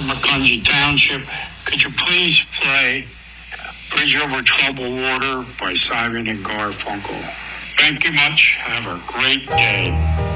from McCungy Township. Could you please play Bridge Over Troubled Water by Simon and Garfunkel? Thank you much. Have a great day.